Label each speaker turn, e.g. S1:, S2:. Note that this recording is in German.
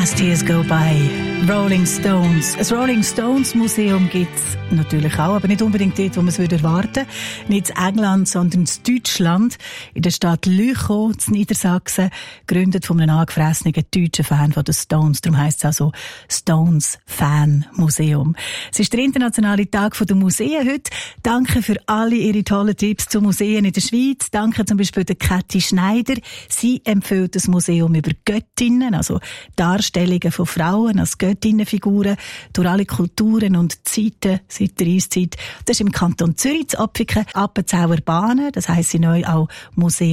S1: As Tears Go By, Rolling Stones. Ein Rolling Stones Museum gibt es natürlich auch, aber nicht unbedingt dort, wo man es erwarten würde. Nicht in England, sondern in Deutschland, in der Stadt Lüchow, in Niedersachsen, gegründet von einem angefressenen deutschen Fan von den Stones. Darum heisst es auch so Stones Fan Museum. Es ist der internationale Tag der Museen heute. Danke für alle Ihre tollen Tipps zu Museen in der Schweiz. Danke zum Beispiel der Kathi Schneider. Sie empfiehlt das Museum über Göttinnen, also Darstellungen von Frauen als Göttinnenfiguren durch alle Kulturen und Zeiten seit der Eiszeit. Das ist im Kanton Zürich, zu Apfiken, Appenzauer Bahnen. Das heisst sie neu auch Museum